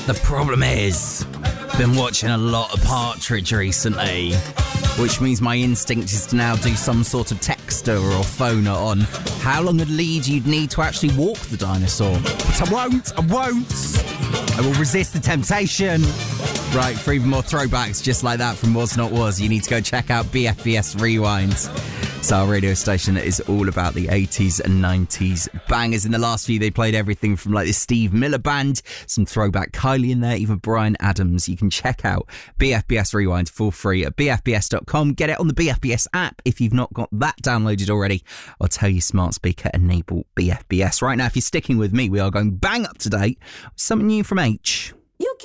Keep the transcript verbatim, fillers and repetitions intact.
The problem is, been watching a lot of Partridge recently, which means my instinct is to now do some sort of texter or phoner on how long a lead you'd need to actually walk the dinosaur. But I won't, I won't. I will resist the temptation. Right, for even more throwbacks just like that from Was Not Was, you need to go check out B F B S Rewind. It's our radio station that is all about the eighties and nineties bangers. In the last few, they played everything from like the Steve Miller Band, some throwback Kylie in there, even Bryan Adams. You can check out B F B S Rewind for free at b f b s dot com. Get it on the B F B S app if you've not got that downloaded already. Or tell your smart speaker, enable B F B S. Right now, if you're sticking with me, we are going bang up to date with something new from H.